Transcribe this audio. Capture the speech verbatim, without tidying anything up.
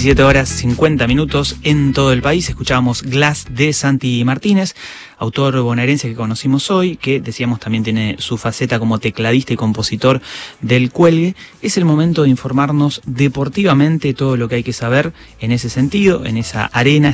diecisiete horas cincuenta minutos en todo el país. Escuchábamos Glass de Santi Martínez, autor bonaerense que conocimos hoy, que decíamos también tiene su faceta como tecladista y compositor del Cuelgue. Es el momento de informarnos deportivamente todo lo que hay que saber en ese sentido, en esa arena.